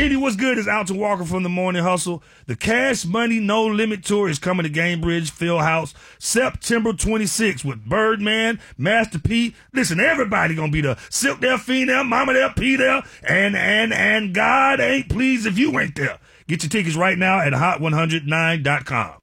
Kenny, what's good? It's Alton Walker from the Morning Hustle. The Cash Money No Limit Tour is coming to Gamebridge Fieldhouse September 26th with Birdman, Master P. Listen, everybody gonna be there. Silk there, Fiend there, Mama there, P there, and God ain't pleased if you ain't there. Get your tickets right now at hot109.com.